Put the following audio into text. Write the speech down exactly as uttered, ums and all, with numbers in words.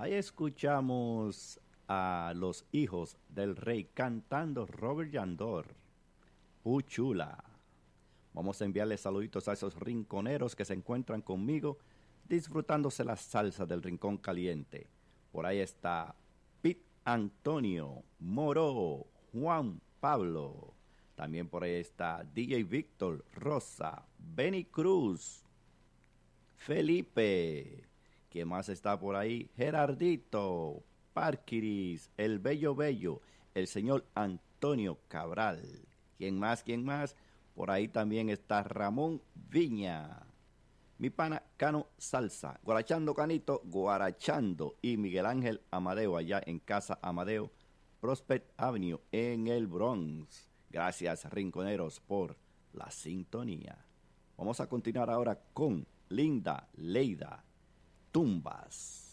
Ahí escuchamos a los hijos del rey cantando Robert Yandor, Puchula. Vamos a enviarles saluditos a esos rinconeros que se encuentran conmigo disfrutándose la salsa del Rincón Caliente. Por ahí está Pete Antonio, Moro, Juan Pablo. También por ahí está D J Víctor, Rosa, Benny Cruz, Felipe. ¿Quién más está por ahí? Gerardito, Parquiris, el Bello Bello, el señor Antonio Cabral. ¿Quién más? ¿Quién más? Por ahí también está Ramón Viña. Mi pana Cano Salsa, Guarachando Canito, Guarachando. Y Miguel Ángel Amadeo allá en Casa Amadeo, Prospect Avenue en el Bronx. Gracias, rinconeros, por la sintonía. Vamos a continuar ahora con Linda Leida Tumbas.